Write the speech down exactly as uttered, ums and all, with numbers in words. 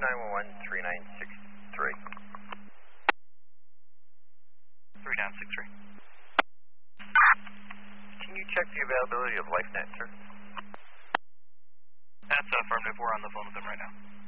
nine one one, three nine six three. three nine six three. Can you check the availability of LifeNet, sir? That's affirmative. We're on the phone with them right now.